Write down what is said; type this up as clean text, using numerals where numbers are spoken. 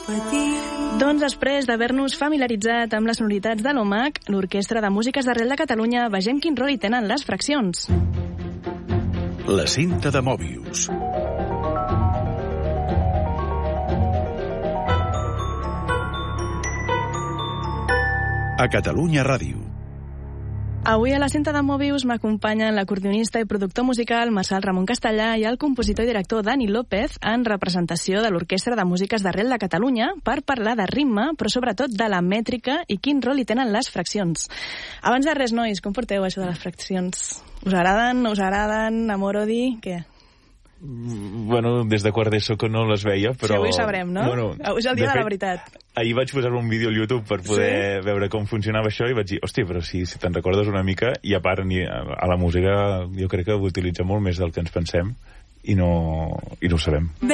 Doncs després d'haver-nos familiaritzat amb les sonoritats de l'OMAC, l'Orquestra de Músiques d'Arrel de Catalunya, vegem quin rol hi tenen les fraccions. La cinta de Mòbius. A Catalunya Ràdio. Avui a la cinta de Mòbius m'acompanyen l'acordionista i productor musical Marçal Ramon Castellà i el compositor i director Dani López en representació de l'Orquestra de Músiques d'Arrel de Catalunya per parlar de ritme, però sobretot de la mètrica i quin rol hi tenen les fraccions. Abans de res, nois, com porteu això de les fraccions? Us agraden? No us agraden? Amor, odi? Què? Bueno, des de quart d'ESO que no les veia, però... Sí, avui ho sabrem, no? Bueno, és el dia de la veritat. Ahir vaig posar un vídeo al YouTube per poder veure com funcionava això i vaig dir, hòstia, però si te'n recordes una mica, i a part a la música jo crec que ho utilitza molt més del que ens pensem i no ho sabem.